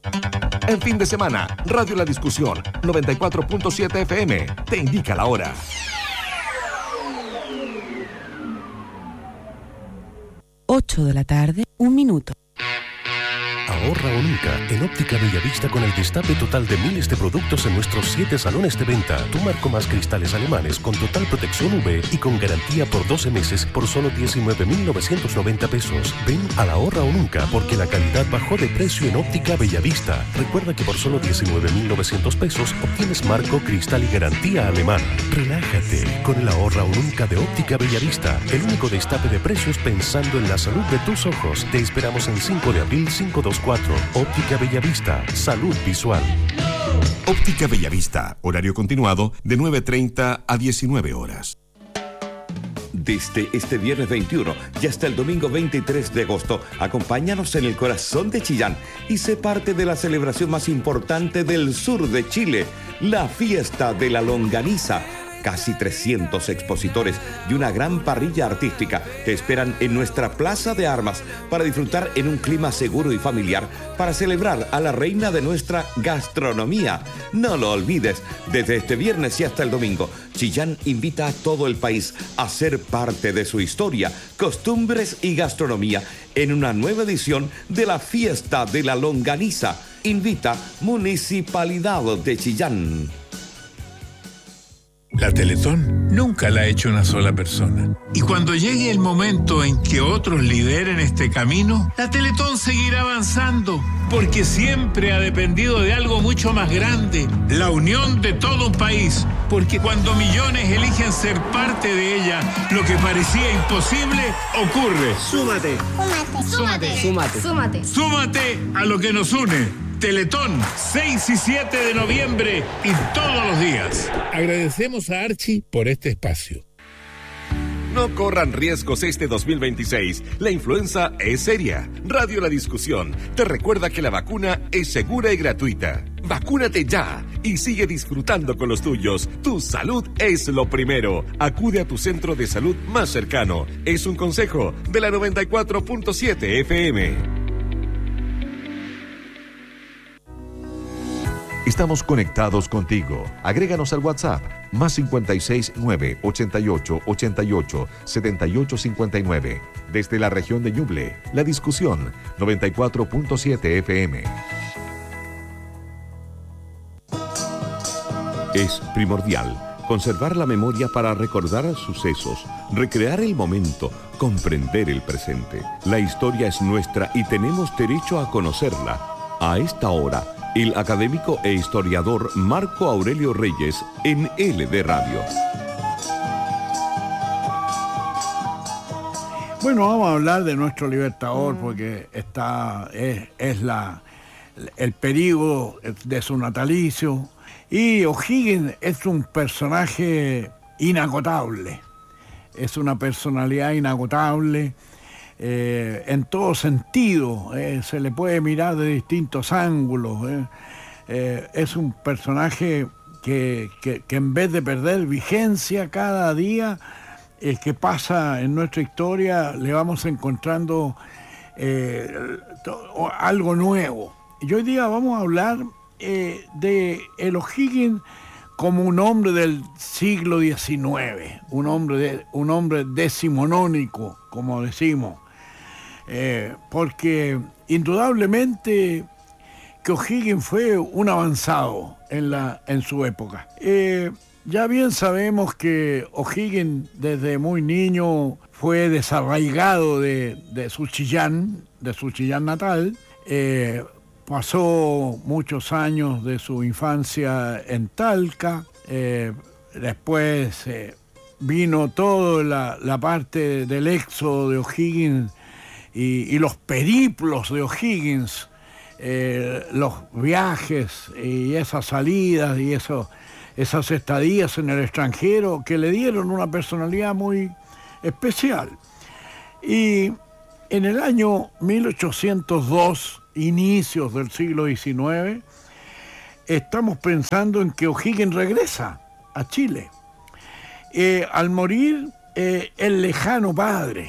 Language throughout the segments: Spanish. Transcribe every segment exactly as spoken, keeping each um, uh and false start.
En fin de semana, Radio La Discusión, noventa y cuatro punto siete F M, te indica la hora. ocho de la tarde, un minuto. Ahorra o nunca en Óptica Bellavista con el destape total de miles de productos en nuestros siete salones de venta. Tu marco más cristales alemanes con total protección U V y con garantía por doce meses por solo diecinueve mil novecientos noventa pesos. Ven a la Ahorra o nunca porque la calidad bajó de precio en Óptica Bellavista. Recuerda que por solo diecinueve mil novecientos pesos obtienes marco, cristal y garantía alemana. Relájate con el Ahorra o nunca de Óptica Bellavista. El único destape de precios pensando en la salud de tus ojos. Te esperamos en cinco de abril cinco dos cuatro. Óptica Bellavista, salud visual. Óptica Bellavista, horario continuado de nueve treinta a diecinueve horas. Desde este viernes veintiuno y hasta el domingo veintitrés de agosto, acompáñanos en el corazón de Chillán y sé parte de la celebración más importante del sur de Chile, la Fiesta de la Longaniza. Casi trescientos expositores y una gran parrilla artística te esperan en nuestra Plaza de Armas para disfrutar en un clima seguro y familiar para celebrar a la reina de nuestra gastronomía. No lo olvides, desde este viernes y hasta el domingo, Chillán invita a todo el país a ser parte de su historia, costumbres y gastronomía en una nueva edición de la Fiesta de la Longaniza. Invita Municipalidad de Chillán. La Teletón nunca la ha hecho una sola persona. Y cuando llegue el momento en que otros lideren este camino, la Teletón seguirá avanzando, porque siempre ha dependido de algo mucho más grande, la unión de todo un país. Porque cuando millones eligen ser parte de ella, lo que parecía imposible ocurre. Súmate. Súmate. Súmate. Súmate. Súmate a lo que nos une. Teletón, seis y siete de noviembre y todos los días. Agradecemos a Archie por este espacio. No corran riesgos este dos mil veintiséis. La influenza es seria. Radio La Discusión te recuerda que la vacuna es segura y gratuita. Vacúnate ya y sigue disfrutando con los tuyos. Tu salud es lo primero. Acude a tu centro de salud más cercano. Es un consejo de la noventa y cuatro punto siete F M. Estamos conectados contigo. Agréganos al WhatsApp más cincuenta y seis, nueve, ochenta y ocho, ochenta y ocho, setenta y ocho cincuenta y nueve. Desde la región de Ñuble, La Discusión, noventa y cuatro punto siete F M. Es primordial conservar la memoria para recordar sucesos, recrear el momento, comprender el presente. La historia es nuestra y tenemos derecho a conocerla. A esta hora, el académico e historiador Marco Aurelio Reyes en L D Radio. Bueno, vamos a hablar de nuestro libertador porque está, es, es la, el periodo de su natalicio. Y O'Higgins es un personaje inagotable, es una personalidad inagotable. Eh, en todo sentido, eh, se le puede mirar de distintos ángulos. Eh. Eh, es un personaje que, que, que en vez de perder vigencia cada día eh, que pasa en nuestra historia, le vamos encontrando eh, to, algo nuevo. Y hoy día vamos a hablar eh, de el O'Higgins como un hombre del siglo diecinueve, un hombre, de, un hombre decimonónico, como decimos. Eh, porque indudablemente que O'Higgins fue un avanzado en, la, en su época. Eh, ya bien sabemos que O'Higgins desde muy niño fue desarraigado de, de su Chillán, de su Chillán natal. Eh, pasó muchos años de su infancia en Talca. Eh, después eh, vino toda la, la parte del éxodo de O'Higgins y, y los periplos de O'Higgins, eh, los viajes y esas salidas y eso, esas estadías en el extranjero que le dieron una personalidad muy especial. Y en el año mil ochocientos dos, inicios del siglo diecinueve, estamos pensando en que O'Higgins regresa a Chile. Eh, al morir eh, el lejano padre,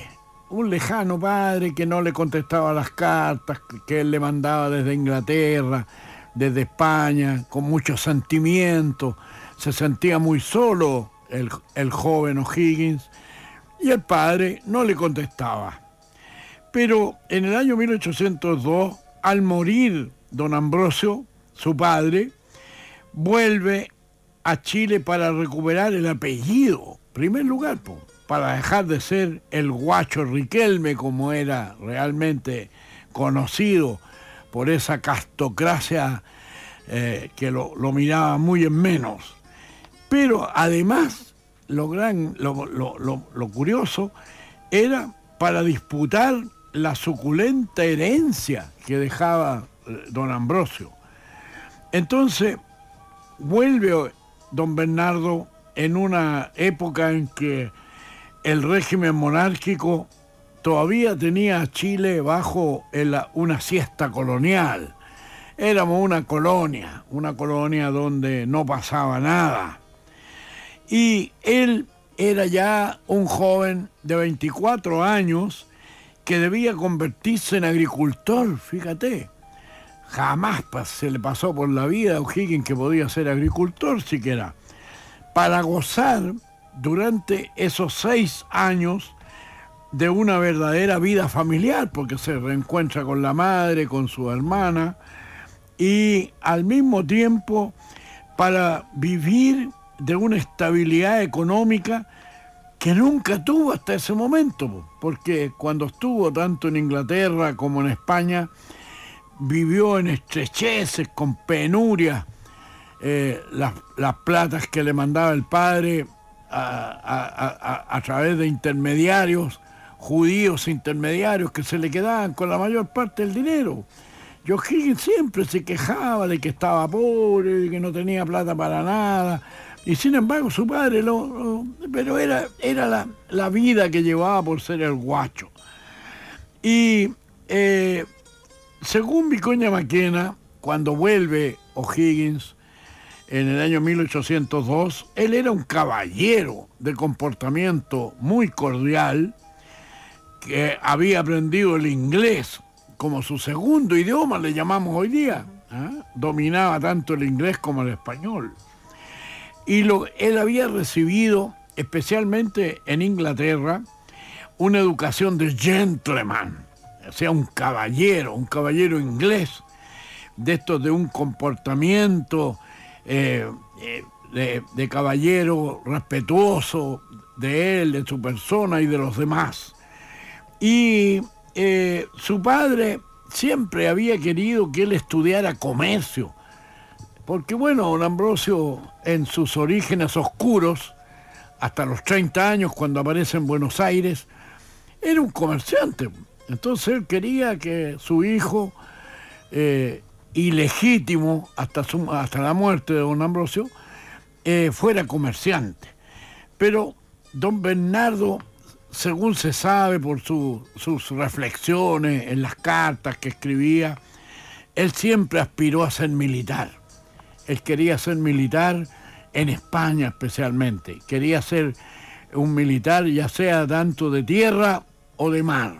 un lejano padre que no le contestaba las cartas que él le mandaba desde Inglaterra, desde España, con mucho sentimiento. Se sentía muy solo el, el joven O'Higgins y el padre no le contestaba. Pero en el año mil ochocientos dos, al morir don Ambrosio, su padre, vuelve a Chile para recuperar el apellido, en primer lugar, po, para dejar de ser el guacho Riquelme, como era realmente conocido por esa castocracia eh, que lo, lo miraba muy en menos. Pero además, lo, gran, lo, lo, lo, lo curioso era para disputar la suculenta herencia que dejaba don Ambrosio. Entonces, vuelve don Bernardo en una época en que el régimen monárquico todavía tenía a Chile bajo el, una siesta colonial. Éramos una colonia, una colonia donde no pasaba nada. Y él era ya un joven de veinticuatro años que debía convertirse en agricultor, fíjate. Jamás se le pasó por la vida a O'Higgins que podía ser agricultor siquiera. Para gozar durante esos seis años de una verdadera vida familiar, porque se reencuentra con la madre, con su hermana, y al mismo tiempo para vivir de una estabilidad económica que nunca tuvo hasta ese momento, porque cuando estuvo tanto en Inglaterra como en España, vivió en estrecheces, con penuria, eh, las, las platas que le mandaba el padre a, a, a, a través de intermediarios, judíos intermediarios que se le quedaban con la mayor parte del dinero. Y O'Higgins siempre se quejaba de que estaba pobre, de que no tenía plata para nada, y sin embargo su padre lo... lo pero era, era la, la vida que llevaba por ser el guacho. Y eh, según Vicuña Maquena, cuando vuelve O'Higgins en el año mil ochocientos dos, él era un caballero de comportamiento muy cordial, que había aprendido el inglés como su segundo idioma, le llamamos hoy día, ¿eh? Dominaba tanto el inglés como el español. Y lo, él había recibido, especialmente en Inglaterra, una educación de gentleman, o sea, un caballero, un caballero inglés, de estos de un comportamiento eh, eh, de, de caballero respetuoso de él, de su persona y de los demás. Y eh, su padre siempre había querido que él estudiara comercio, porque bueno, don Ambrosio en sus orígenes oscuros, hasta los treinta años cuando aparece en Buenos Aires, era un comerciante. Entonces él quería que su hijo, eh, ilegítimo hasta, su, hasta la muerte de don Ambrosio, eh, fuera comerciante. Pero don Bernardo, según se sabe por su, sus reflexiones en las cartas que escribía, él siempre aspiró a ser militar. Él quería ser militar en España especialmente. Quería ser un militar ya sea tanto de tierra o de mar.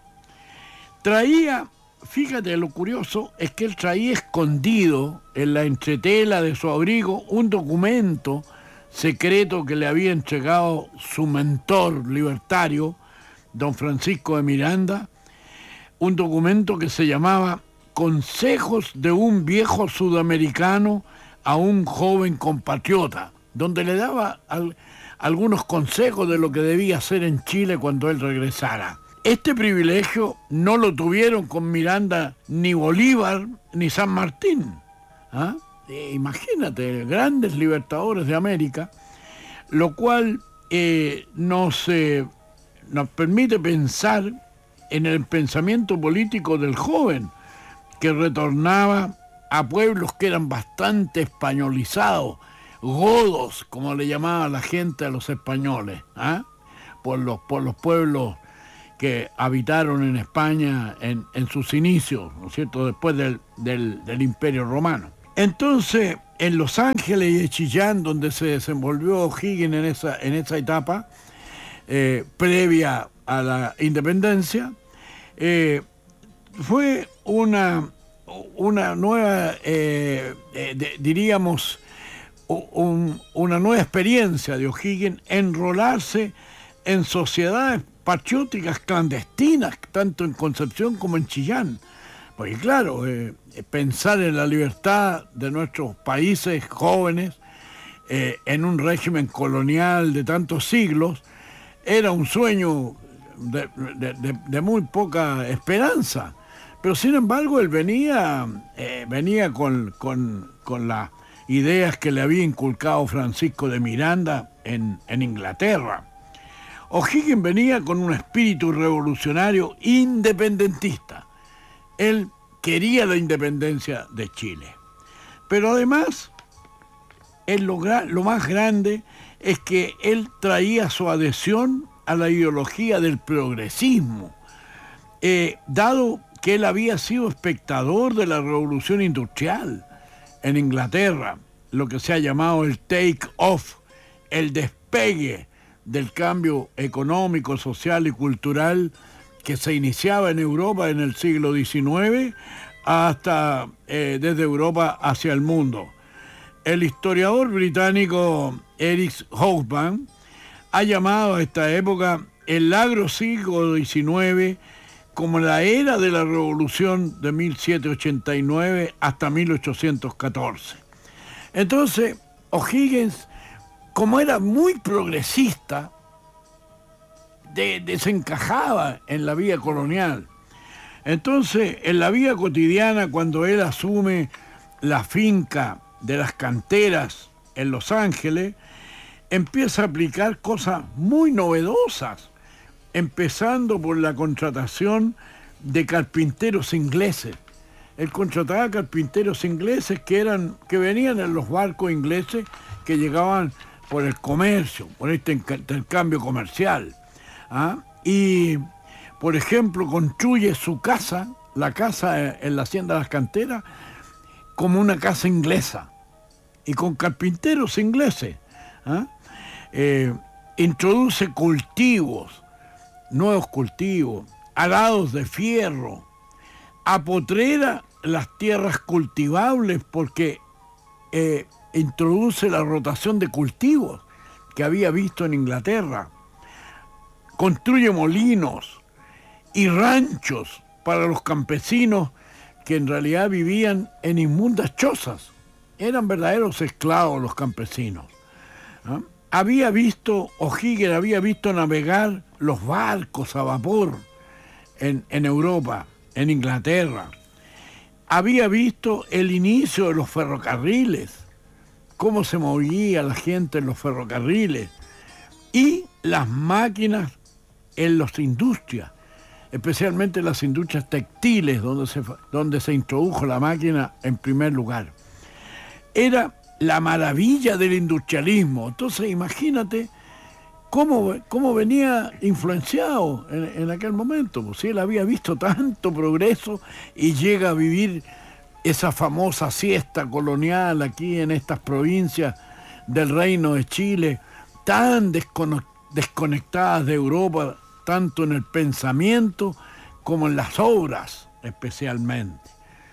Traía, fíjate, lo curioso es que él traía escondido en la entretela de su abrigo un documento secreto que le había entregado su mentor libertario, don Francisco de Miranda, un documento que se llamaba Consejos de un viejo sudamericano a un joven compatriota, donde le daba al, algunos consejos de lo que debía hacer en Chile cuando él regresara. Este privilegio no lo tuvieron con Miranda ni Bolívar ni San Martín. ¿Ah? Eh, imagínate, grandes libertadores de América, lo cual eh, nos, eh, nos permite pensar en el pensamiento político del joven, que retornaba a pueblos que eran bastante españolizados, godos, como le llamaba la gente a los españoles, ¿ah? por, los, por los pueblos que habitaron en España en, en sus inicios, ¿no es cierto?, después del, del, del Imperio Romano. Entonces, en Los Ángeles y en Chillán, donde se desenvolvió O'Higgins en esa, en esa etapa, eh, previa a a la independencia, eh, fue una, una nueva, eh, eh, de, diríamos, un, una nueva experiencia de O'Higgins, enrolarse en sociedades patrióticas clandestinas, tanto en Concepción como en Chillán. Porque claro, eh, pensar en la libertad de nuestros países jóvenes eh, en un régimen colonial de tantos siglos era un sueño de, de, de, de muy poca esperanza. Pero sin embargo él venía, eh, venía con, con, con las ideas que le había inculcado Francisco de Miranda en, en Inglaterra. O'Higgins venía con un espíritu revolucionario independentista. Él quería la independencia de Chile. Pero además, él lo, lo más grande es que él traía su adhesión a la ideología del progresismo, eh, dado que él había sido espectador de la revolución industrial en Inglaterra, lo que se ha llamado el take-off, el despegue del cambio económico, social y cultural que se iniciaba en Europa en el siglo diecinueve hasta eh, desde Europa hacia el mundo. El historiador británico Eric Hobsbawm ha llamado a esta época el largo siglo diecinueve como la era de la revolución de mil setecientos ochenta y nueve hasta mil ochocientos catorce. Entonces, O'Higgins, como era muy progresista, de, desencajaba en la vida colonial. Entonces, en la vida cotidiana, cuando él asume la finca de las canteras en Los Ángeles, empieza a aplicar cosas muy novedosas, empezando por la contratación de carpinteros ingleses. Él contrataba carpinteros ingleses que, eran, que venían en los barcos ingleses que llegaban por el comercio, por este intercambio comercial. ¿Ah? Y, por ejemplo, construye su casa, la casa en la Hacienda de las Canteras, como una casa inglesa, y con carpinteros ingleses. ¿Ah? Eh, introduce cultivos, nuevos cultivos, arados de fierro, apotrera las tierras cultivables porque eh, introduce la rotación de cultivos que había visto en Inglaterra, construye molinos y ranchos para los campesinos que en realidad vivían en inmundas chozas. Eran verdaderos esclavos los campesinos. ¿Ah? Había visto, O'Higgins había visto navegar los barcos a vapor en, en Europa, en Inglaterra. Había visto el inicio de los ferrocarriles, cómo se movía la gente en los ferrocarriles y las máquinas en las industrias, especialmente las industrias textiles, donde se, donde se introdujo la máquina en primer lugar. Era la maravilla del industrialismo. Entonces imagínate cómo, cómo venía influenciado en, en aquel momento. Pues si él había visto tanto progreso y llega a vivir esa famosa siesta colonial aquí en estas provincias del Reino de Chile, tan desconectadas de Europa, tanto en el pensamiento como en las obras especialmente.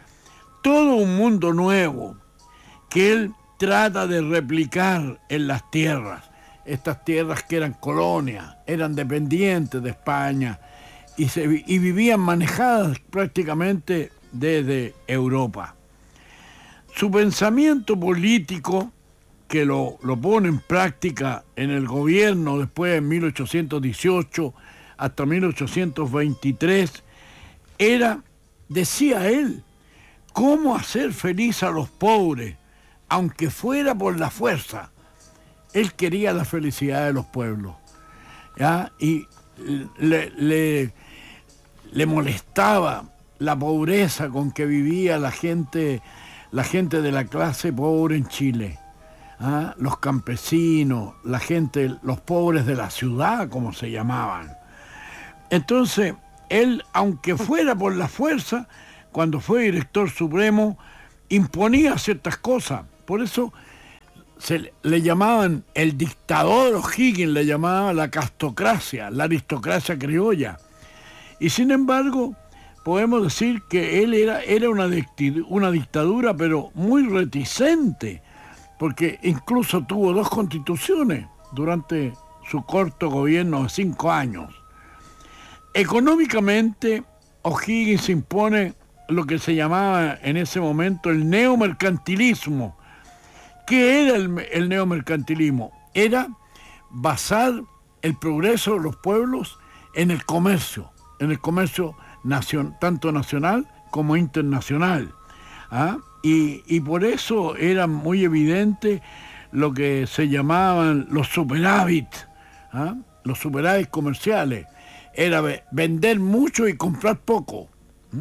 Todo un mundo nuevo que él trata de replicar en las tierras, estas tierras que eran colonias, eran dependientes de España y, se, y vivían manejadas prácticamente desde Europa. Su pensamiento político, que lo, lo pone en práctica en el gobierno después de mil ochocientos dieciocho hasta mil ochocientos veintitrés, era, decía él, cómo hacer feliz a los pobres, aunque fuera por la fuerza. Él quería la felicidad de los pueblos, ¿ya? Y le, le, le molestaba la pobreza con que vivía la gente, la gente de la clase pobre en Chile. ¿Ah? Los campesinos, la gente, los pobres de la ciudad, como se llamaban. Entonces, él, aunque fuera por la fuerza, cuando fue director supremo, imponía ciertas cosas. Por eso, se le llamaban el dictador O'Higgins, le llamaba la castocracia, la aristocracia criolla. Y sin embargo, podemos decir que él era, era una, dicti, una dictadura, pero muy reticente, porque incluso tuvo dos constituciones durante su corto gobierno de cinco años. Económicamente, O'Higgins impone lo que se llamaba en ese momento el neomercantilismo. ¿Qué era el, el neomercantilismo? Era basar el progreso de los pueblos en el comercio, en el comercio nacion, tanto nacional como internacional. ¿Ah? Y, y por eso era muy evidente lo que se llamaban los superávit, ¿ah? los superávit comerciales. Era vender mucho y comprar poco. ¿Mm?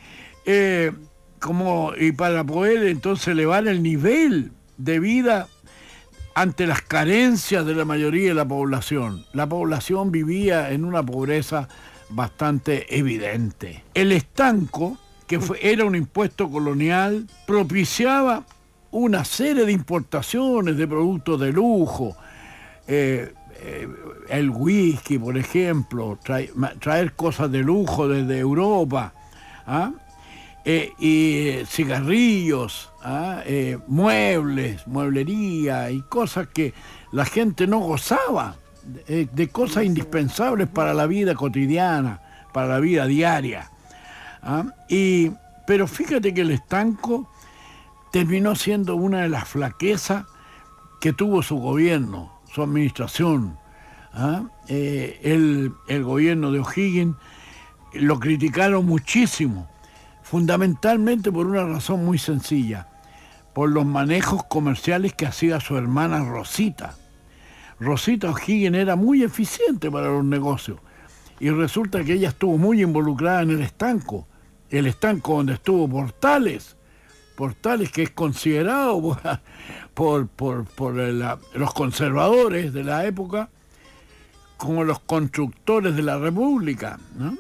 Eh, como, y para poder entonces elevar el nivel de vida ante las carencias de la mayoría de la población. La población vivía en una pobreza bastante evidente. El estanco, que fue, era un impuesto colonial, propiciaba una serie de importaciones de productos de lujo, eh, eh, el whisky, por ejemplo, traer, traer cosas de lujo desde Europa, ¿ah? eh, y cigarrillos, ¿ah? eh, muebles, mueblería y cosas que la gente no gozaba, de, de cosas indispensables para la vida cotidiana, para la vida diaria. ¿Ah? Y, pero fíjate que el estanco terminó siendo una de las flaquezas que tuvo su gobierno, su administración. ¿Ah? Eh, el, el gobierno de O'Higgins lo criticaron muchísimo, fundamentalmente por una razón muy sencilla, por los manejos comerciales que hacía su hermana Rosita. Rosita O'Higgins era muy eficiente para los negocios, y resulta que ella estuvo muy involucrada en el estanco, el estanco donde estuvo Portales, Portales que es considerado por, por, por, por la, los conservadores de la época como los constructores de la República, ¿no?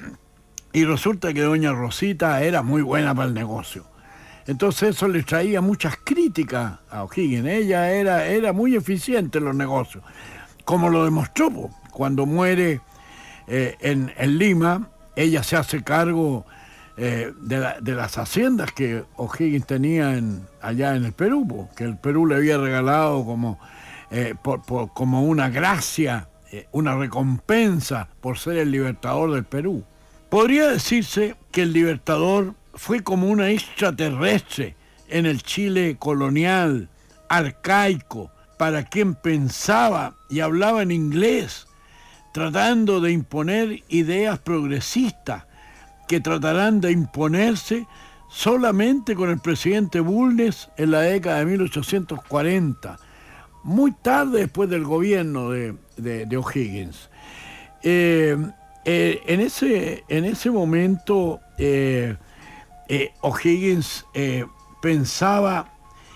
Y resulta que doña Rosita era muy buena para el negocio. Entonces eso le traía muchas críticas a O'Higgins. Ella era, era muy eficiente en los negocios, como lo demostró cuando muere eh, en, en Lima. Ella se hace cargo eh, de, la, de las haciendas que O'Higgins tenía en, allá en el Perú, que el Perú le había regalado como, eh, por, por, como una gracia, eh, una recompensa por ser el libertador del Perú. Podría decirse que el libertador fue como una extraterrestre en el Chile colonial, arcaico, para quien pensaba y hablaba en inglés, tratando de imponer ideas progresistas que tratarán de imponerse solamente con el presidente Bulnes en la década de mil ochocientos cuarenta, muy tarde después del gobierno de, de, de O'Higgins. Eh, eh, en, ese, en ese momento eh, eh, O'Higgins eh, pensaba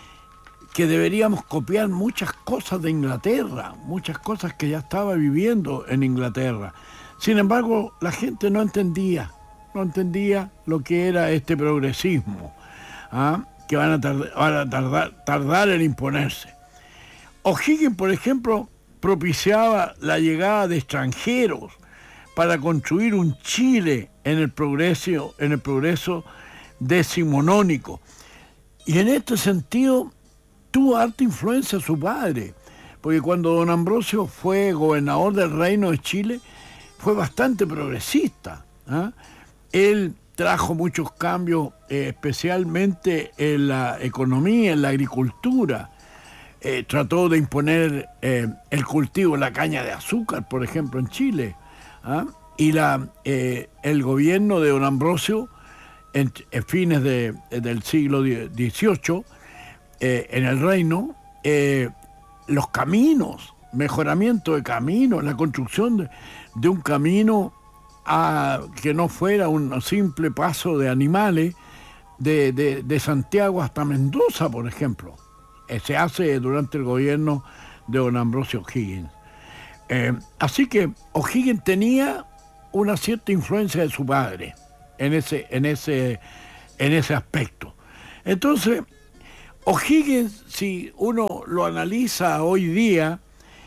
que deberíamos copiar muchas cosas de Inglaterra, muchas cosas que ya estaba viviendo en Inglaterra. Sin embargo, la gente no entendía, no entendía lo que era este progresismo, ¿ah? que van a, tardar, van a tardar, tardar en imponerse. O'Higgins, por ejemplo, propiciaba la llegada de extranjeros para construir un Chile en el progreso, en el progreso decimonónico. Y en este sentido tuvo harta influencia su padre, porque cuando don Ambrosio fue gobernador del Reino de Chile, fue bastante progresista. ¿eh? Él trajo muchos cambios, eh, especialmente en la economía, en la agricultura. Eh, trató de imponer eh, el cultivo de la caña de azúcar, por ejemplo, en Chile. ¿eh? Y la, eh, el gobierno de don Ambrosio, en, en fines de, del siglo dieciocho, eh, en el reino, eh, los caminos, mejoramiento de caminos, la construcción de, de un camino a, que no fuera un simple paso de animales de, de, de Santiago hasta Mendoza, por ejemplo. Eh, se hace durante el gobierno de don Ambrosio O'Higgins. Eh, así que O'Higgins tenía una cierta influencia de su padre en ese, en ese, en ese aspecto. Entonces, O'Higgins, si uno lo analiza hoy día,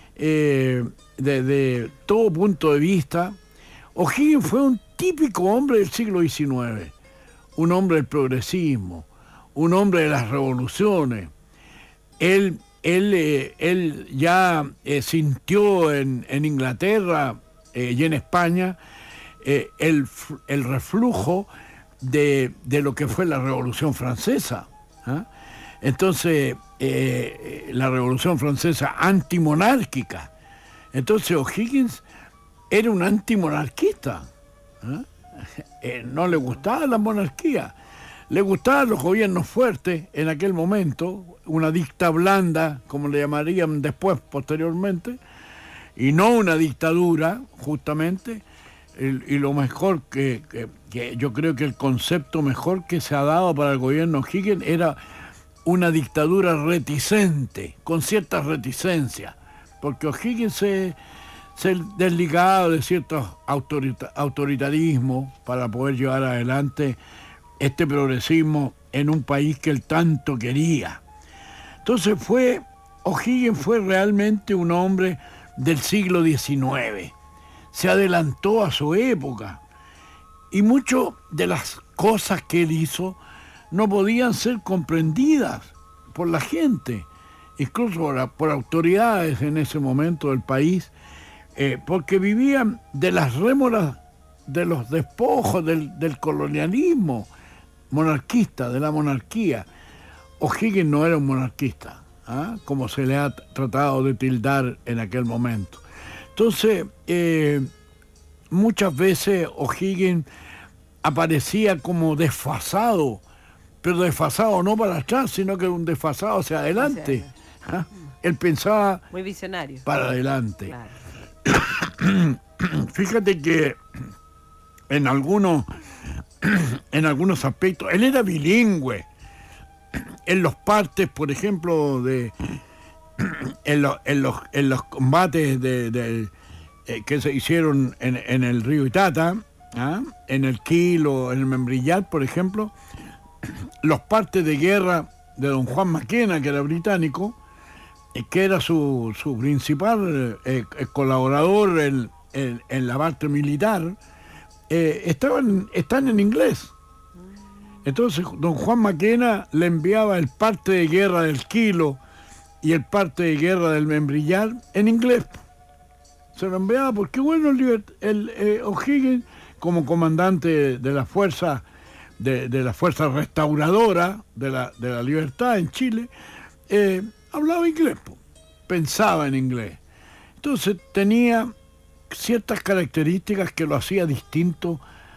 eh, desde todo punto de vista, O'Higgins fue un típico hombre del siglo diecinueve, un hombre del progresismo, un hombre de las revoluciones. Él, él, eh, él ya eh, sintió en, en Inglaterra eh, y en España eh, el, el reflujo de, de lo que fue la Revolución Francesa. ¿Ah? Entonces, eh, la Revolución Francesa antimonárquica. Entonces O'Higgins era un antimonarquista. ¿Ah? Eh, no le gustaba la monarquía, le gustaban los gobiernos fuertes en aquel momento, una dicta blanda, como le llamarían después, posteriormente, y no una dictadura, justamente. Y, y lo mejor que, que, que yo creo que el concepto mejor que se ha dado para el gobierno O'Higgins era una dictadura reticente, con ciertas reticencias, porque O'Higgins se, se desligaba de ciertos autorita, autoritarismos para poder llevar adelante este progresismo en un país que él tanto quería. Entonces fue, O'Higgins fue realmente un hombre del siglo diecinueve, se adelantó a su época, y muchas de las cosas que él hizo no podían ser comprendidas por la gente, incluso por, por autoridades en ese momento del país, eh, porque vivían de las rémoras de los despojos del, del colonialismo monarquista, de la monarquía. O'Higgins no era un monarquista, ¿ah? como se le ha tratado de tildar en aquel momento. Entonces, eh, muchas veces O'Higgins aparecía como desfasado, pero desfasado no para atrás, sino que un desfasado hacia adelante. ¿Ah? Él pensaba muy visionario para adelante. Claro. Fíjate que en algunos, en algunos aspectos, él era bilingüe. En los partes, por ejemplo, de en, lo, en, los, en los combates de, de, eh, que se hicieron en, en el río Itata, ¿ah? en el Quilo, en el Membrillar, por ejemplo, los partes de guerra de don Juan Maquena, que era británico, eh, que era su, su principal eh, colaborador en, en, en la parte militar, eh, estaban, están en inglés. Entonces don Juan Maquena le enviaba el parte de guerra del Quilo y el parte de guerra del Membrillar en inglés. Se lo enviaba porque, bueno, el, el eh, O'Higgins, como comandante de la fuerza de, de la fuerza restauradora de la, de la libertad en Chile, eh, hablaba inglés, pensaba en inglés. Entonces tenía ciertas características que lo hacía distinto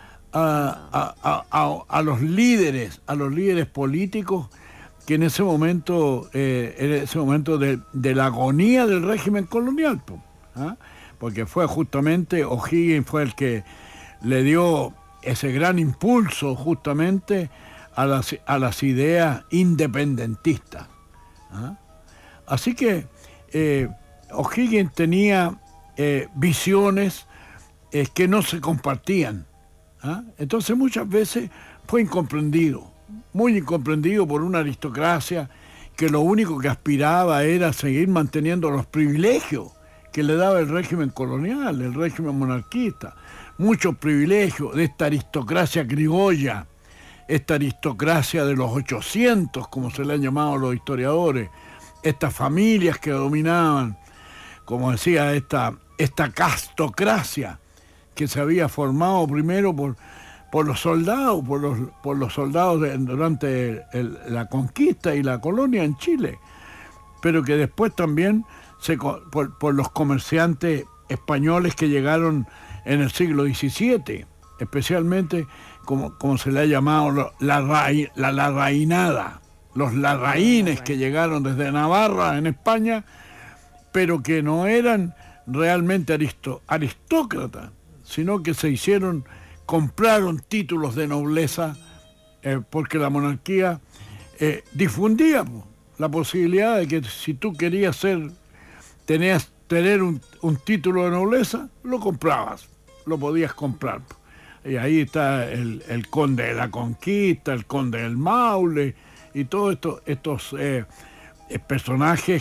a, a, a, a, a los líderes, a los líderes políticos que en ese momento, eh, en ese momento de, de la agonía del régimen colonial, ¿ah? porque fue justamente O'Higgins fue el que le dio ese gran impulso justamente a las, a las ideas independentistas. ¿Ah? Así que eh, O'Higgins tenía eh, visiones eh, que no se compartían. ¿Ah? Entonces muchas veces fue incomprendido, muy incomprendido por una aristocracia que lo único que aspiraba era seguir manteniendo los privilegios que le daba el régimen colonial, el régimen monarquista. Muchos privilegios de esta aristocracia criolla, esta aristocracia de los ochocientos, como se le han llamado los historiadores, estas familias que dominaban, como decía, esta, esta castocracia que se había formado primero por, por los soldados, por los, por los soldados de, durante el, la conquista y la colonia en Chile, pero que después también se, por, por los comerciantes españoles que llegaron en el siglo diecisiete, especialmente como, como se le ha llamado la, la, la larrainada, los larraínes que llegaron desde Navarra en España, pero que no eran realmente aristo, aristócratas, sino que se hicieron, compraron títulos de nobleza eh, porque la monarquía eh, difundía pues, la posibilidad de que si tú querías ser, tenías tener un, un título de nobleza, lo comprabas, lo podías comprar. Y ahí está el, el conde de la Conquista, el conde del Maule, y todos esto, estos eh, personajes